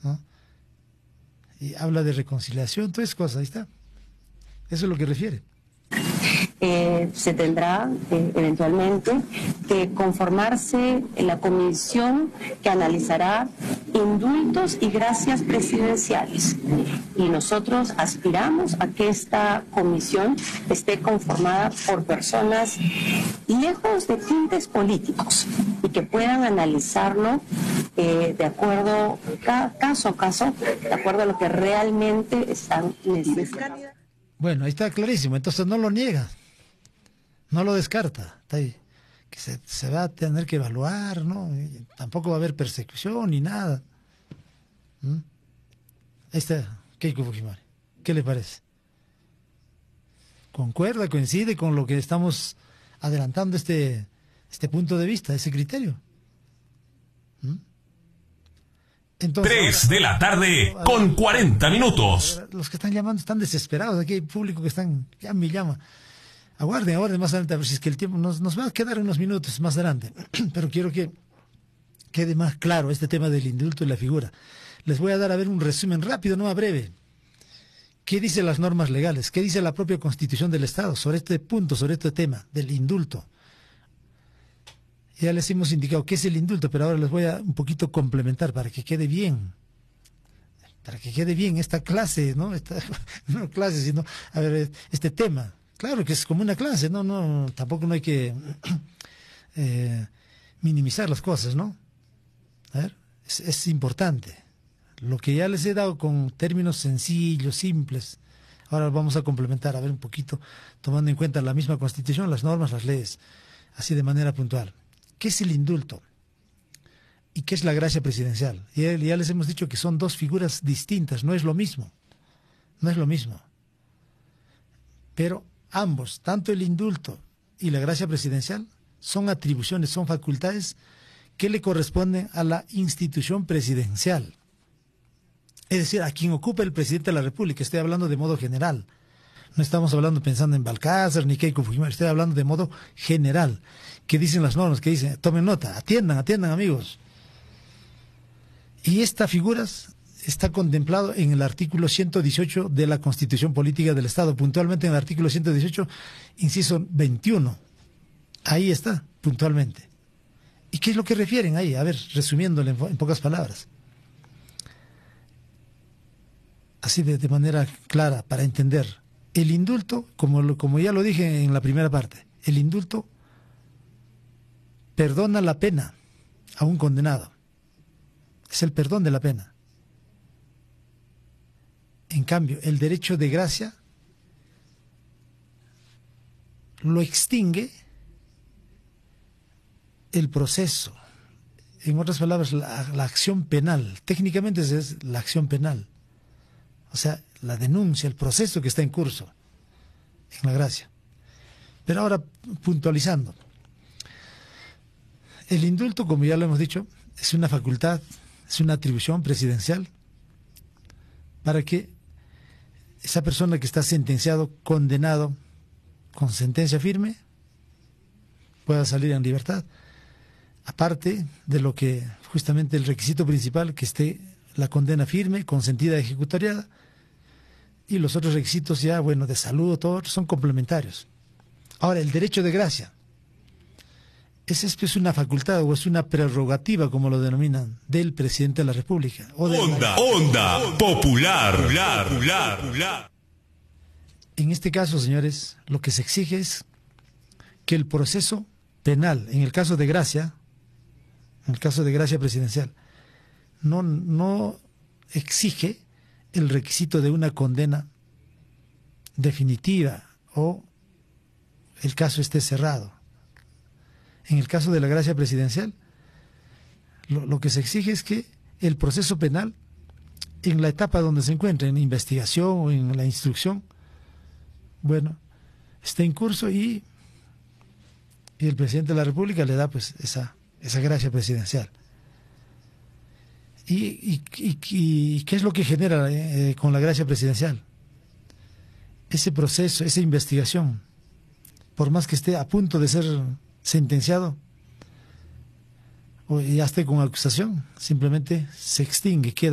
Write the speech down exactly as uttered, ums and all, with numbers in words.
¿no? Y habla de reconciliación, todas esas cosas, ahí está. Eso es lo que refiere. Eh, se tendrá eh, eventualmente que conformarse en la comisión que analizará indultos y gracias presidenciales. Y nosotros aspiramos a que esta comisión esté conformada por personas lejos de tintes políticos y que puedan analizarlo eh, de acuerdo, cada caso a caso, de acuerdo a lo que realmente están necesitando. Bueno, ahí está clarísimo, entonces no lo niega, no lo descarta, está ahí, que se, se va a tener que evaluar, ¿no? Y tampoco va a haber persecución ni nada. ¿Mm? Ahí está Keiko Fujimori, ¿qué le parece? ¿Concuerda, coincide con lo que estamos adelantando este, este punto de vista, ese criterio? ¿Mm? Entonces, tres ahora, de la tarde ahora, con cuarenta minutos. Los que están llamando están desesperados. Aquí hay público que están, ya me llama. Aguarden, aguarden más adelante, a ver si es que el tiempo nos, nos va a quedar unos minutos más adelante. Pero quiero que quede más claro este tema del indulto y la figura. Les voy a dar a ver un resumen rápido, no a breve. ¿Qué dicen las normas legales? ¿Qué dice la propia Constitución del Estado sobre este punto, sobre este tema del indulto? Ya les hemos indicado qué es el indulto, pero ahora les voy a un poquito complementar para que quede bien, para que quede bien esta clase, ¿no? Esta, no clase, sino, a ver, este tema. Claro que es como una clase, no, no, tampoco no hay que eh, minimizar las cosas, ¿no? A ver, es, es importante. Lo que ya les he dado con términos sencillos, simples, ahora vamos a complementar, a ver un poquito, tomando en cuenta la misma Constitución, las normas, las leyes, así de manera puntual. ¿Qué es el indulto? ¿Y qué es la gracia presidencial? Ya, ya les hemos dicho que son dos figuras distintas, no es lo mismo. No es lo mismo. Pero ambos, tanto el indulto y la gracia presidencial, son atribuciones, son facultades que le corresponden a la institución presidencial. Es decir, a quien ocupa el presidente de la República. Estoy hablando de modo general. No estamos hablando pensando en Balcázar ni Keiko Fujimori, estoy hablando de modo general. ¿Qué dicen las normas? ¿Qué dicen? Tomen nota, atiendan, atiendan, amigos. Y esta figura está contemplado en el artículo ciento dieciocho de la Constitución Política del Estado, puntualmente en el artículo ciento dieciocho, inciso veintiuno. Ahí está, puntualmente. ¿Y qué es lo que refieren ahí? A ver, resumiéndole en, en pocas palabras. Así de, de manera clara, para entender. El indulto, como, lo, como ya lo dije en la primera parte, el indulto perdona la pena a un condenado. Es el perdón de la pena. En cambio, el derecho de gracia lo extingue el proceso. En otras palabras, la, la acción penal. Técnicamente es la acción penal. O sea, la denuncia, el proceso que está en curso en la gracia. Pero ahora, puntualizando. El indulto, como ya lo hemos dicho, es una facultad, es una atribución presidencial para que esa persona que está sentenciado, condenado, con sentencia firme, pueda salir en libertad. Aparte de lo que, justamente el requisito principal, que esté la condena firme, consentida, ejecutoriada, y los otros requisitos ya, bueno, de salud, todos son complementarios. Ahora, el derecho de gracia. ¿Es, ¿Es una facultad o es una prerrogativa, como lo denominan, del presidente de la República? O de Onda, onda, onda popular, popular, popular, popular. En este caso, señores, lo que se exige es que el proceso penal, en el caso de gracia, en el caso de gracia presidencial, no, no exige el requisito de una condena definitiva o el caso esté cerrado. En el caso de la gracia presidencial, lo, lo que se exige es que el proceso penal, en la etapa donde se encuentra, en investigación o en la instrucción, bueno, esté en curso y, y el presidente de la República le da pues esa, esa gracia presidencial. ¿Y, y, y, y qué es lo que genera eh, con la gracia presidencial? Ese proceso, esa investigación, por más que esté a punto de ser sentenciado o ya esté con acusación, simplemente se extingue, queda